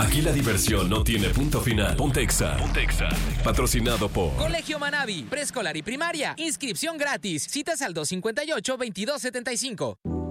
Aquí la diversión no tiene punto final. Ponte Exa. Patrocinado por Colegio Manavi, preescolar y primaria. Inscripción gratis. Citas al 258-2275.